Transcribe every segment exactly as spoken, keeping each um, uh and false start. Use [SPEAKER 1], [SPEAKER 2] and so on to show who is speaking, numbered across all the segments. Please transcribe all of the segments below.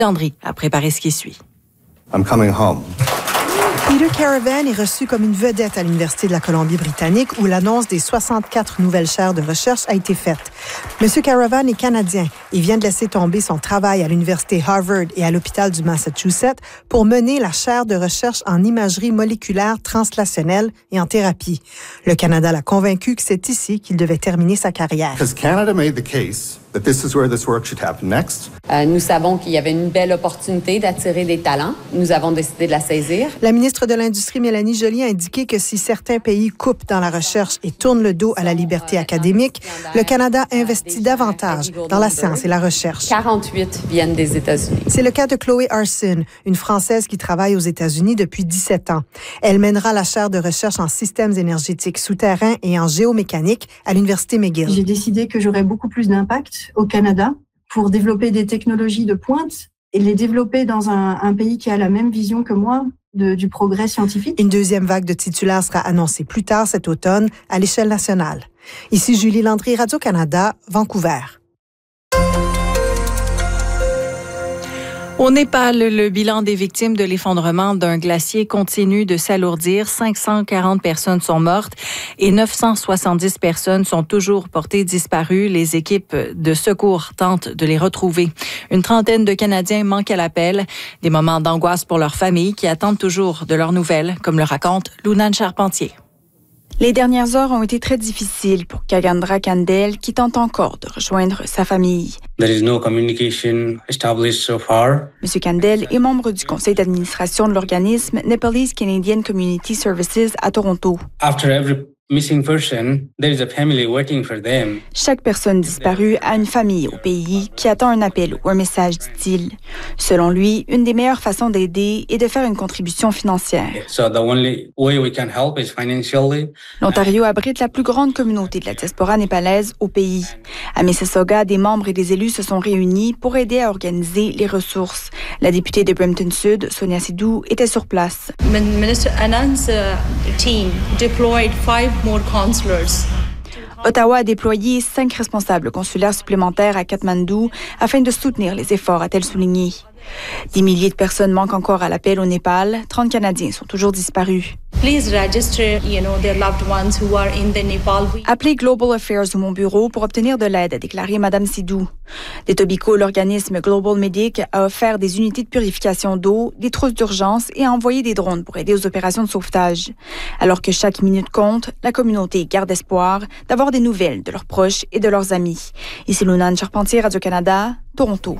[SPEAKER 1] Landry a préparé ce qui suit.
[SPEAKER 2] I'm coming home.
[SPEAKER 3] Peter Caravan est reçu comme une vedette à l'Université de la Colombie-Britannique où l'annonce des soixante-quatre nouvelles chaires de recherche a été faite. Monsieur Caravan est canadien et vient de laisser tomber son travail à l'Université Harvard et à l'hôpital du Massachusetts pour mener la chaire de recherche en imagerie moléculaire translationnelle et en thérapie. Le Canada l'a convaincu que c'est ici qu'il devait terminer sa carrière.
[SPEAKER 2] Because Canada made the case that this is where this work should happen next.
[SPEAKER 4] Euh, nous savons qu'il y avait une belle opportunité d'attirer des talents. Nous avons décidé de la saisir.
[SPEAKER 3] La ministre de l'Industrie, Mélanie Joly, a indiqué que si certains pays coupent dans la recherche et tournent le dos à la liberté académique, le Canada investit davantage dans la science et la recherche.
[SPEAKER 4] quarante-huit viennent des États-Unis.
[SPEAKER 3] C'est le cas de Chloé Arson, une Française qui travaille aux États-Unis depuis dix-sept ans. Elle mènera la chaire de recherche en systèmes énergétiques souterrains et en géomécanique à l'Université McGill.
[SPEAKER 5] J'ai décidé que j'aurais beaucoup plus d'impact au Canada pour développer des technologies de pointe et les développer dans un, un pays qui a la même vision que moi de, du progrès scientifique.
[SPEAKER 3] Une deuxième vague de titulaires sera annoncée plus tard cet automne à l'échelle nationale. Ici Julie Landry, Radio-Canada, Vancouver.
[SPEAKER 1] Au Népal, le bilan des victimes de l'effondrement d'un glacier continue de s'alourdir. cinq cent quarante personnes sont mortes et neuf cent soixante-dix personnes sont toujours portées disparues. Les équipes de secours tentent de les retrouver. Une trentaine de Canadiens manquent à l'appel. Des moments d'angoisse pour leurs familles qui attendent toujours de leurs nouvelles, comme le raconte Lounane Charpentier.
[SPEAKER 6] Les dernières heures ont été très difficiles pour Kagendra Kandel, qui tente encore de rejoindre sa famille.
[SPEAKER 7] There is no communication established so far.
[SPEAKER 6] Monsieur Kandel est membre du conseil d'administration de l'organisme Nepalese Canadian Community Services à Toronto.
[SPEAKER 7] After every missing person, there is a family waiting for them.
[SPEAKER 6] Chaque personne disparue a une famille au pays qui attend un appel ou un message, dit-il. Selon lui, une des meilleures façons d'aider est de faire une contribution financière.
[SPEAKER 7] So the only way we can help is financially.
[SPEAKER 6] L'Ontario abrite la plus grande communauté de la diaspora népalaise au pays. À Mississauga, des membres et des élus se sont réunis pour aider à organiser les ressources. La députée de Brampton Sud, Sonia Sidou, était sur place.
[SPEAKER 8] Minister Anand's uh, team deployed five more counselors.
[SPEAKER 6] Ottawa a déployé cinq responsables consulaires supplémentaires à Katmandou afin de soutenir les efforts, a-t-elle souligné. Des milliers de personnes manquent encore à l'appel au Népal. trente Canadiens sont toujours disparus.
[SPEAKER 8] Please register, you know, their loved ones who are in the Nepal.
[SPEAKER 6] Appelez Global Affairs ou mon bureau pour obtenir de l'aide, a déclaré Mme Sidou. D'Etobicoke, l'organisme Global Medic a offert des unités de purification d'eau, des trousses d'urgence et a envoyé des drones pour aider aux opérations de sauvetage. Alors que chaque minute compte, la communauté garde espoir d'avoir des nouvelles de leurs proches et de leurs amis. Ici Lounane Charpentier, Radio-Canada, Toronto.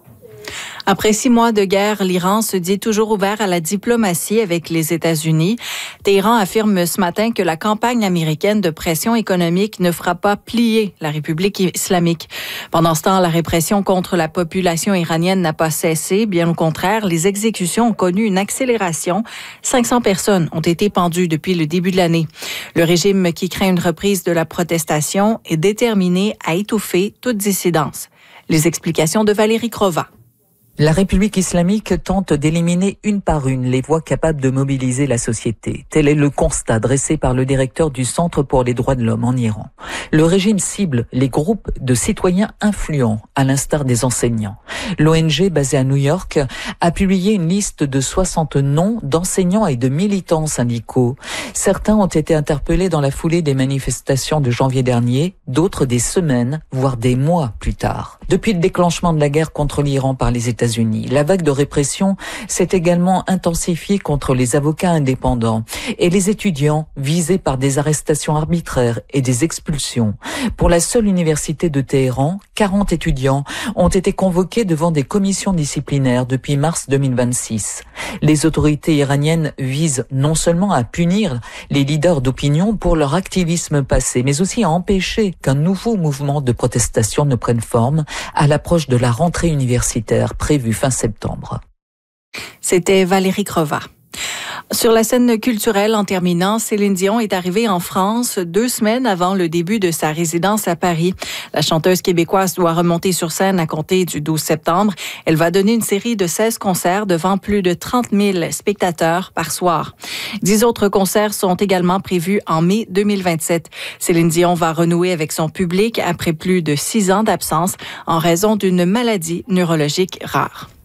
[SPEAKER 1] Après six mois de guerre, l'Iran se dit toujours ouvert à la diplomatie avec les États-Unis. Téhéran affirme ce matin que la campagne américaine de pression économique ne fera pas plier la République islamique. Pendant ce temps, la répression contre la population iranienne n'a pas cessé. Bien au contraire, les exécutions ont connu une accélération. cinq cents personnes ont été pendues depuis le début de l'année. Le régime, qui craint une reprise de la protestation, est déterminé à étouffer toute dissidence. Les explications de Valérie Crova.
[SPEAKER 9] La République islamique tente d'éliminer une par une les voix capables de mobiliser la société. Tel est le constat dressé par le directeur du Centre pour les droits de l'homme en Iran. Le régime cible les groupes de citoyens influents, à l'instar des enseignants. L'O N G basée à New York a publié une liste de soixante noms d'enseignants et de militants syndicaux. Certains ont été interpellés dans la foulée des manifestations de janvier dernier, d'autres des semaines, voire des mois plus tard. Depuis le déclenchement de la guerre contre l'Iran par les États-Unis, la vague de répression s'est également intensifiée contre les avocats indépendants et les étudiants visés par des arrestations arbitraires et des expulsions. Pour la seule université de Téhéran, quarante étudiants ont été convoqués devant des commissions disciplinaires depuis mars deux mille vingt-six. Les autorités iraniennes visent non seulement à punir les leaders d'opinion pour leur activisme passé, mais aussi à empêcher qu'un nouveau mouvement de protestation ne prenne forme à l'approche de la rentrée universitaire prévue fin septembre.
[SPEAKER 1] C'était Valérie Crova. Sur la scène culturelle, en terminant, Céline Dion est arrivée en France deux semaines avant le début de sa résidence à Paris. La chanteuse québécoise doit remonter sur scène à compter du douze septembre. Elle va donner une série de seize concerts devant plus de trente mille spectateurs par soir. Dix autres concerts sont également prévus en mai deux mille vingt-sept. Céline Dion va renouer avec son public après plus de six ans d'absence en raison d'une maladie neurologique rare.